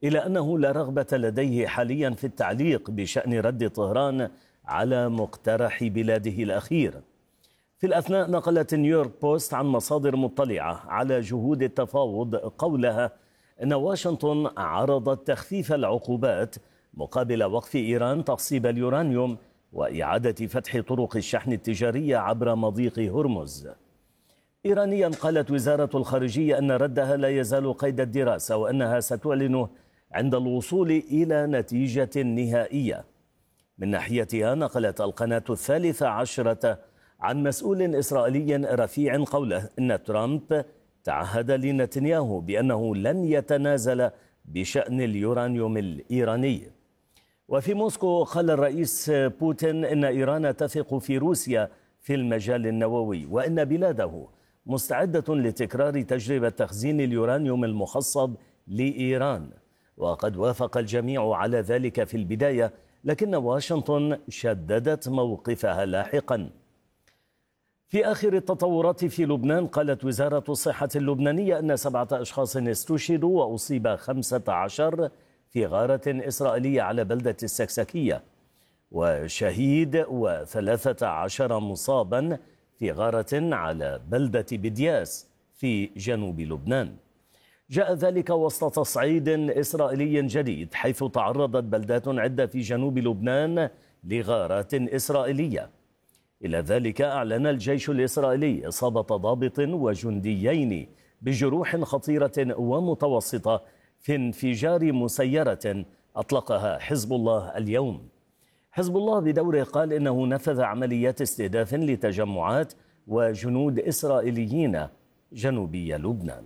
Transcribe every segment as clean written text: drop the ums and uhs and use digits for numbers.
إلى أنه لا رغبة لديه حاليا في التعليق بشأن رد طهران على مقترح بلاده الأخير. في الأثناء نقلت نيويورك بوست عن مصادر مطلعة على جهود التفاوض قولها أن واشنطن عرضت تخفيف العقوبات مقابل وقف إيران تخصيب اليورانيوم وإعادة فتح طرق الشحن التجارية عبر مضيق هرمز. إيرانيا قالت وزارة الخارجية أن ردها لا يزال قيد الدراسة وأنها ستعلنه عند الوصول إلى نتيجة نهائية. من ناحيتها نقلت القناة 13 عن مسؤول إسرائيلي رفيع قوله إن ترامب تعهد لنتنياهو بأنه لن يتنازل بشأن اليورانيوم الإيراني. وفي موسكو قال الرئيس بوتين إن إيران تثق في روسيا في المجال النووي وإن بلاده مستعدة لتكرار تجربة تخزين اليورانيوم المخصب لإيران، وقد وافق الجميع على ذلك في البداية، لكن واشنطن شددت موقفها لاحقا. في آخر التطورات في لبنان قالت وزارة الصحة اللبنانية أن 7 أشخاص استشهدوا وأصيب 15 في غارة إسرائيلية على بلدة السكسكية، وشهيد و13 مصابا في غارة على بلدة بدياس في جنوب لبنان. جاء ذلك وسط تصعيد إسرائيلي جديد حيث تعرضت بلدات عدة في جنوب لبنان لغارات إسرائيلية. إلى ذلك أعلن الجيش الإسرائيلي إصابة ضابط وجنديين بجروح خطيرة ومتوسطة في انفجار مسيرة أطلقها حزب الله اليوم. حزب الله بدوره قال إنه نفذ عمليات استهداف لتجمعات وجنود إسرائيليين جنوبي لبنان.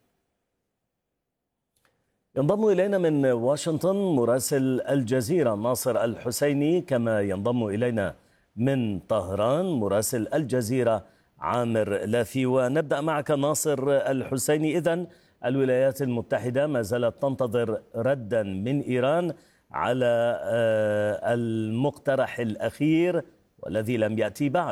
ينضم إلينا من واشنطن مراسل الجزيرة ناصر الحسيني، كما ينضم إلينا من طهران مراسل الجزيرة عامر لافي. ونبدأ معك ناصر الحسيني. إذن الولايات المتحدة ما زالت تنتظر ردا من إيران على المقترح الأخير والذي لم يأتي بعد.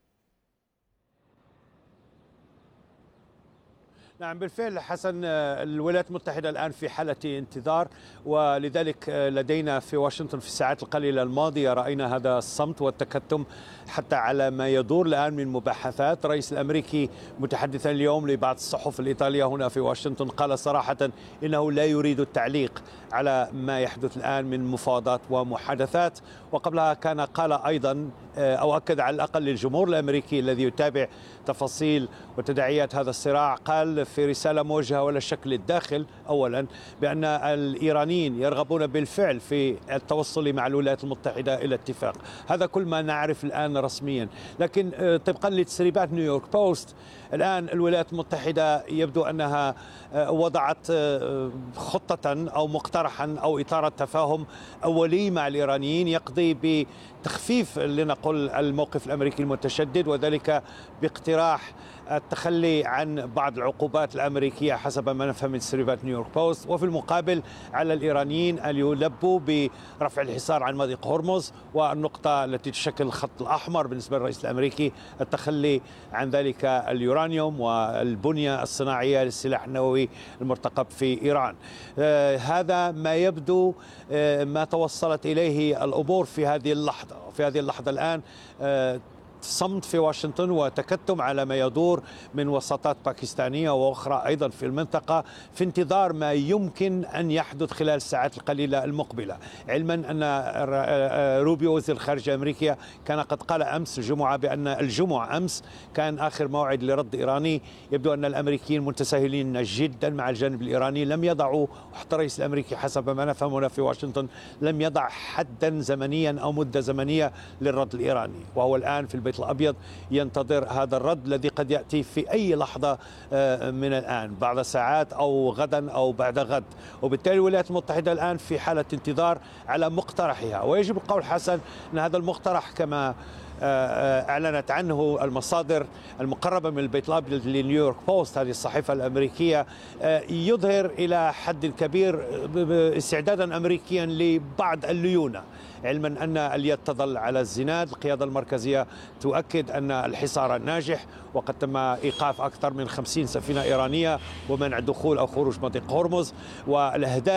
نعم بالفعل حسن، الولايات المتحدة الآن في حالة انتظار، ولذلك لدينا في واشنطن في الساعات القليلة الماضية رأينا هذا الصمت والتكتم حتى على ما يدور الآن من مباحثات. الرئيس الأمريكي متحدثا اليوم لبعض الصحف الإيطالية هنا في واشنطن قال صراحة إنه لا يريد التعليق على ما يحدث الآن من مفاوضات ومحادثات، وقبلها كان قال أيضا أو أكد على الأقل للجمهور الأمريكي الذي يتابع تفاصيل وتداعيات هذا الصراع، قال في رسالة موجهة ولا شك للداخل أولا بأن الإيرانيين يرغبون بالفعل في التوصل مع الولايات المتحدة إلى اتفاق. هذا كل ما نعرف الآن رسميا، لكن طبقا لتسريبات نيويورك بوست الآن الولايات المتحدة يبدو أنها وضعت خطة أو مقترحا أو إطار تفاهم أولي مع الإيرانيين يقضي بتخفيف لنقل الموقف الأمريكي المتشدد، وذلك باقتراح التخلي عن بعض العقوبات الأمريكية حسب ما نفهم من تسريبات نيويورك بوست، وفي المقابل على الإيرانيين أن يلبوا برفع الحصار عن مضيق هرمز، والنقطة التي تشكل الخط الأحمر بالنسبة للرئيس الأمريكي التخلي عن ذلك اليورانيوم والبنية الصناعية للسلاح النووي المرتقب في إيران. هذا ما يبدو ما توصلت إليه الأمور في هذه اللحظة. في هذه اللحظة الآن صمت في واشنطن وتكتم على ما يدور من وساطات باكستانية وأخرى أيضا في المنطقة في انتظار ما يمكن أن يحدث خلال الساعات القليلة المقبلة، علما أن روبيو وزير الخارجية الأمريكية كان قد قال أمس الجمعة بأن الجمعة أمس كان آخر موعد لرد إيراني. يبدو أن الأمريكيين متساهلين جدا مع الجانب الإيراني، لم يضعوا، حتى الرئيس الأمريكي حسب ما نفهم هنا في واشنطن لم يضع حدا زمنيا أو مدة زمنية للرد الإيراني، وهو الآن في البيت الأبيض ينتظر هذا الرد الذي قد يأتي في أي لحظة من الآن، بعد ساعات أو غدا أو بعد غد. وبالتالي الولايات المتحدة الآن في حالة انتظار على مقترحها، ويجب القول حسن أن هذا المقترح كما أعلنت عنه المصادر المقربة من البيت الأبيض لنيويورك بوست، هذه الصحيفة الأمريكية، يظهر إلى حد كبير استعدادا أمريكيا لبعض الليونة، علما أن اليد تظل على الزناد. القيادة المركزية تؤكد أن الحصار ناجح، وقد تم إيقاف أكثر من 50 سفينة إيرانية ومنع دخول أو خروج مضيق هرمز، والأهداف